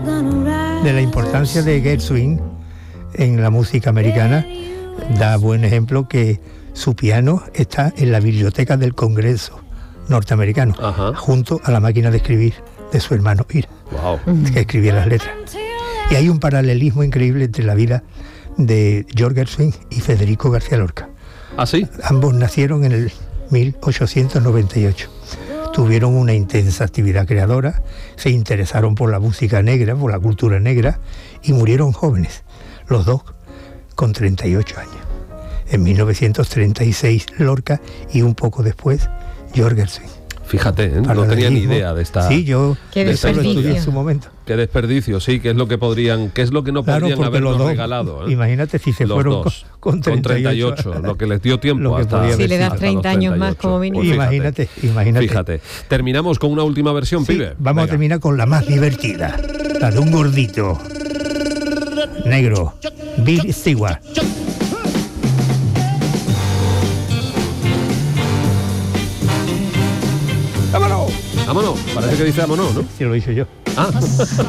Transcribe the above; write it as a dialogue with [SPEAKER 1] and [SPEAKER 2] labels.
[SPEAKER 1] De la importancia de Gershwin en la música americana, da buen ejemplo que su piano está en la biblioteca del Congreso norteamericano, junto a la máquina de escribir de su hermano Ira, que escribía las letras. Y hay un paralelismo increíble entre la vida de George Gershwin y Federico García Lorca.
[SPEAKER 2] ¿Ah, sí?
[SPEAKER 1] Ambos nacieron en el 1898. Tuvieron una intensa actividad creadora, se interesaron por la música negra, por la cultura negra, y murieron jóvenes, los dos con 38 años. En 1936 Lorca y un poco después George Gershwin.
[SPEAKER 2] Fíjate, no tenía ni idea de esta.
[SPEAKER 1] Sí, yo
[SPEAKER 3] Qué
[SPEAKER 1] lo estudié en su momento.
[SPEAKER 2] Qué desperdicio, sí, qué es lo que no podrían habernos regalado.
[SPEAKER 1] Imagínate si se
[SPEAKER 2] los
[SPEAKER 1] fueron
[SPEAKER 2] dos,
[SPEAKER 1] con
[SPEAKER 2] 38, lo que les dio tiempo hasta.
[SPEAKER 3] Si le das 30 años más como mínimo.
[SPEAKER 2] Pues
[SPEAKER 1] imagínate.
[SPEAKER 2] Fíjate. Terminamos con una última versión,
[SPEAKER 1] sí,
[SPEAKER 2] pibe.
[SPEAKER 1] Vamos a terminar con la más divertida, la de un gordito negro, Bill Stewart.
[SPEAKER 2] ¡Vámonos! Parece que dice vámonos, ¿no?
[SPEAKER 1] Sí, lo hice yo.
[SPEAKER 2] Ah.